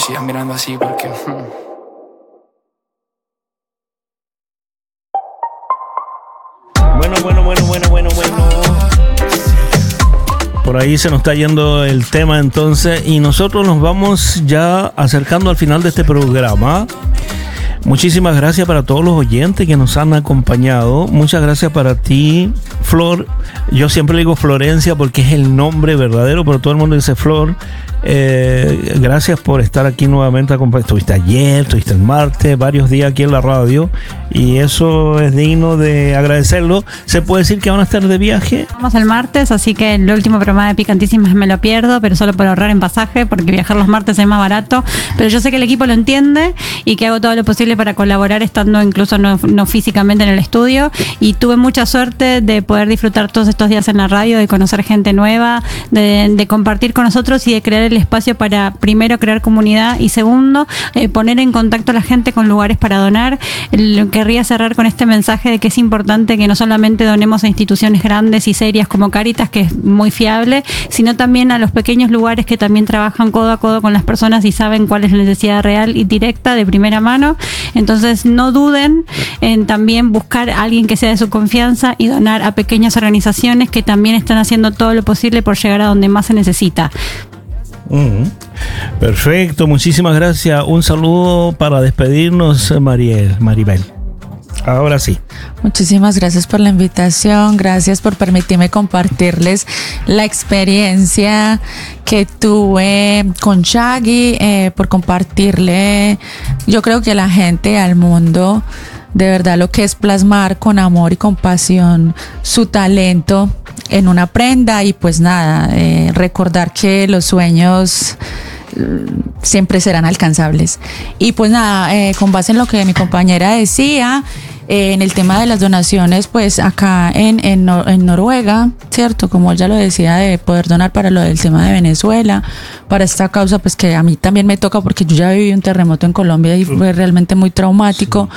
sigas mirando así porque... Bueno. Por ahí se nos está yendo el tema entonces y nosotros nos vamos ya acercando al final de este programa. Muchísimas gracias para todos los oyentes que nos han acompañado. Muchas gracias para ti, Flor. Yo siempre le digo Florencia porque es el nombre verdadero, pero todo el mundo dice Flor. Gracias por estar aquí nuevamente. Estuviste ayer, estuviste el martes, varios días aquí en la radio y eso es digno de agradecerlo. ¿Se puede decir que van a estar de viaje? Vamos el martes, así que el último programa de Picantísimas me lo pierdo, pero solo por ahorrar en pasaje, porque viajar los martes es más barato. Pero yo sé que el equipo lo entiende y que hago todo lo posible para colaborar estando incluso no físicamente en el estudio, y tuve mucha suerte de poder disfrutar todos estos días en la radio, de conocer gente nueva, de compartir con nosotros y de crear el espacio para, primero, crear comunidad y segundo, poner en contacto a la gente con lugares para donar. Querría cerrar con este mensaje de que es importante que no solamente donemos a instituciones grandes y serias como Cáritas, que es muy fiable, sino también a los pequeños lugares que también trabajan codo a codo con las personas y saben cuál es la necesidad real y directa de primera mano. Entonces no duden en también buscar a alguien que sea de su confianza y donar a pequeñas organizaciones que también están haciendo todo lo posible por llegar a donde más se necesita. Perfecto, muchísimas gracias. Un saludo para despedirnos, Maribel. Ahora sí. Muchísimas gracias por la invitación, gracias por permitirme compartirles la experiencia que tuve con Shaggy, por compartirle, yo creo que a la gente, al mundo, de verdad lo que es plasmar con amor y compasión su talento en una prenda y pues nada, recordar que los sueños siempre serán alcanzables. Y pues nada, con base en lo que mi compañera decía, en el tema de las donaciones, pues acá en Noruega, ¿cierto? Como ya lo decía, de poder donar para lo del tema de Venezuela, para esta causa, pues que a mí también me toca porque yo ya viví un terremoto en Colombia y fue realmente muy traumático.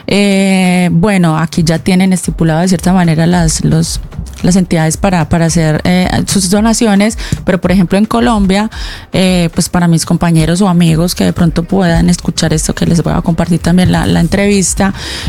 Bueno, aquí ya tienen estipulado de cierta manera las entidades para hacer sus donaciones, pero por ejemplo en Colombia, pues para mis compañeros o amigos que de pronto puedan escuchar esto, que les voy a compartir también la entrevista,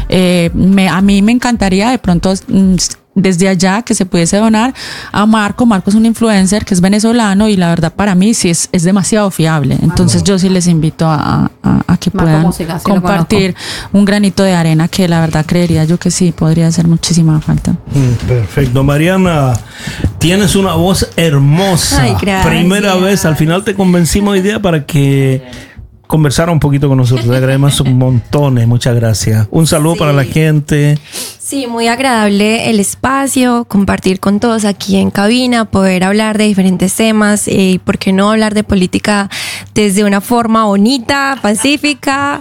a mí me encantaría de pronto desde allá que se pudiese donar a Marco. Marco es un influencer que es venezolano y la verdad para mí sí es demasiado fiable. Entonces yo sí les invito a que puedan música, sí, compartir un granito de arena, que la verdad creería yo que sí podría hacer muchísima falta. Perfecto. Mariana, tienes una voz hermosa. Ay, gracias. Primera vez, al final te convencimos de idea para que conversara un poquito con nosotros. Te agradecemos un montón. Muchas gracias. Un saludo para la gente. Sí, muy agradable el espacio, compartir con todos aquí en cabina, poder hablar de diferentes temas y por qué no hablar de política desde una forma bonita, pacífica.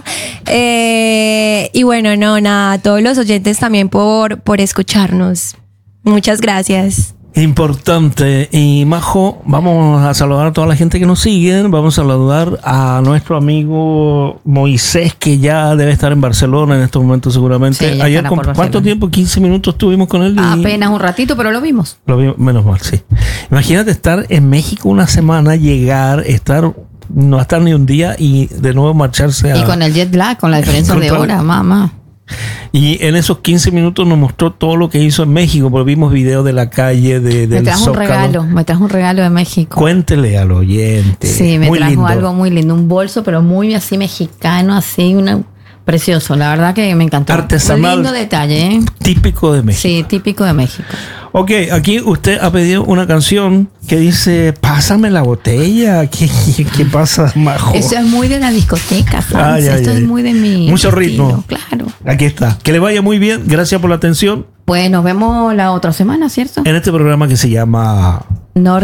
Y bueno, no, nada, a todos los oyentes también por escucharnos. Muchas gracias. Importante. Y Majo, vamos a saludar a toda la gente que nos sigue. Vamos a saludar a nuestro amigo Moisés, que ya debe estar en Barcelona en estos momentos seguramente. Sí, ayer, ¿cuánto tiempo? 15 minutos estuvimos con él. Apenas un ratito, pero lo vimos. Lo vimos, menos mal, sí. Imagínate estar en México una semana, llegar, no estar ni un día y de nuevo marcharse Y con el jet lag, con la diferencia de hora, mamá. Y en esos 15 minutos nos mostró todo lo que hizo en México, porque vimos videos de la calle, del Zócalo. Me trajo un regalo de México. Cuéntele al oyente. Sí, me muy trajo lindo. algo muy lindo, un bolso, pero muy así mexicano, así, precioso. La verdad que me encantó. Artesanal. Un lindo detalle, ¿eh? Típico de México. Sí, típico de México. Ok, aquí usted ha pedido una canción que dice, pásame la botella. ¿Qué pasa, Majo? Eso es muy de la discoteca, ¿sabes? Esto es muy de mi mucho estilo, ritmo. claro. Aquí está. Que le vaya muy bien. Gracias por la atención. Pues nos vemos la otra semana, ¿cierto? En este programa que se llama...